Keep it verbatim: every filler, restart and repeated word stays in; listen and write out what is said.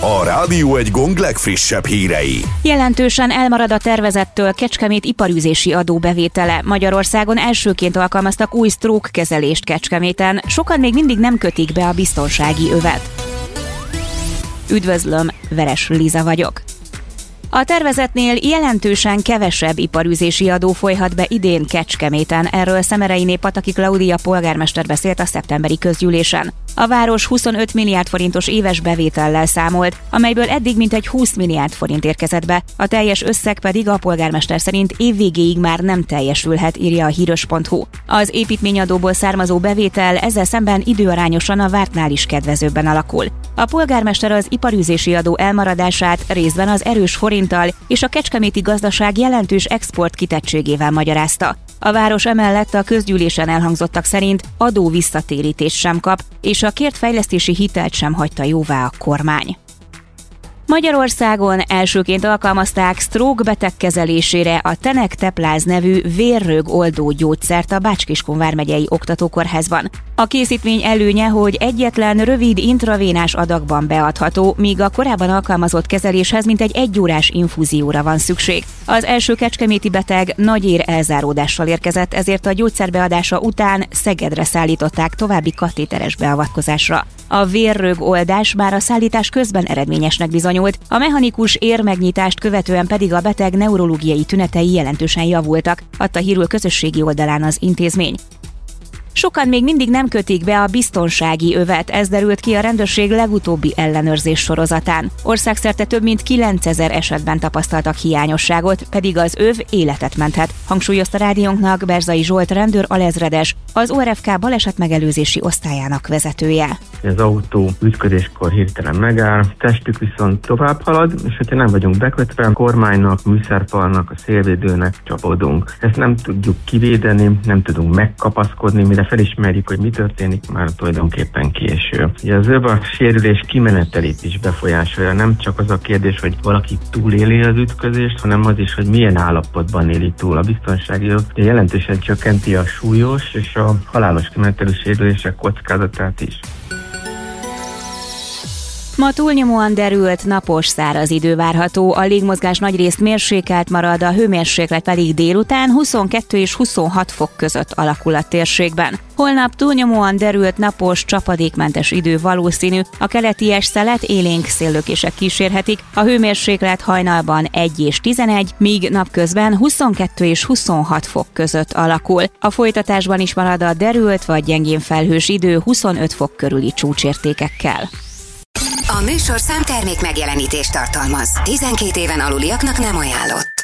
A Rádió egy gong legfrissebb hírei. Jelentősen elmarad a tervezettől Kecskemét iparűzési adó bevétele. Magyarországon elsőként alkalmaztak új stroke kezelést Kecskeméten. Sokan még mindig nem kötik be a biztonsági övet. Üdvözlöm, Veres Liza vagyok. A tervezetnél jelentősen kevesebb iparűzési adó folyhat be idén Kecskeméten. Erről Szemereiné Pataki Klaudia polgármester beszélt a szeptemberi közgyűlésen. A város huszonöt milliárd forintos éves bevétellel számolt, amelyből eddig mintegy húsz milliárd forint érkezett be, a teljes összeg pedig a polgármester szerint évvégéig már nem teljesülhet, írja a híros pont hu. Az építményadóból származó bevétel ezzel szemben időarányosan a vártnál is kedvezőbben alakul. A polgármester az iparűzési adó elmaradását részben az erős forinttal és a kecskeméti gazdaság jelentős export kitettségével magyarázta. A város emellett a közgyűlésen elhangzottak szerint adó visszatérítést sem kap, és a kért fejlesztési hitelt sem hagyta jóvá a kormány. Magyarországon elsőként alkalmazták stroke beteg kezelésére a Tenek-Tepláz nevű vérrög-oldó gyógyszert a Bács-Kiskun vármegyei oktatókórházban. A készítmény előnye, hogy egyetlen rövid intravénás adagban beadható, míg a korábban alkalmazott kezeléshez mintegy egyórás infúzióra van szükség. Az első kecskeméti beteg nagyér elzáródással érkezett, ezért a gyógyszer beadása után Szegedre szállították további katéteres beavatkozásra. A vérrög-oldás már a szállítás közben eredményesnek bizonyult, a mechanikus érmegnyitást követően pedig a beteg neurológiai tünetei jelentősen javultak, adta hírül közösségi oldalán az intézmény. Sokan még mindig nem kötik be a biztonsági övet, ez derült ki a rendőrség legutóbbi ellenőrzés sorozatán. Országszerte több mint kilencezer esetben tapasztaltak hiányosságot, pedig az öv életet menthet, hangsúlyozta rádiónknak Berzai Zsolt rendőr alezredes, az o er ef ká balesetmegelőzési osztályának vezetője. Az autó ütközéskor hirtelen megáll, testük viszont tovább halad, és hogyha nem vagyunk bekötve, a kormánynak, műszerfalnak, a szélvédőnek csapódunk. Ezt nem tudjuk kivédeni, nem tudunk megkapaszkodni, mire felismerjük, hogy mi történik, már tulajdonképpen késő. Ugye az öv a sérülés kimenetelét is befolyásolja, nem csak az a kérdés, hogy valaki túléli az ütközést, hanem az is, hogy milyen állapotban éli túl. A biztonsági öv jelentősen csökkenti a súlyos és a halálos kimenetelű sérülések kockázatát is. Ma túlnyomóan derült, napos, száraz idő várható, a légmozgás nagyrészt mérsékelt marad, a hőmérséklet pedig délután huszonkettő és huszonhat fok között alakul a térségben. Holnap túlnyomóan derült, napos, csapadékmentes idő valószínű, a keleties szelet élénk széllökések kísérhetik, a hőmérséklet hajnalban egy és tizenegy, míg napközben huszonkettő és huszonhat fok között alakul. A folytatásban is marad a derült vagy gyengén felhős idő huszonöt fok körüli csúcsértékekkel. A műsorszám termék megjelenítést tartalmaz. tizenkét éven aluliaknak nem ajánlott.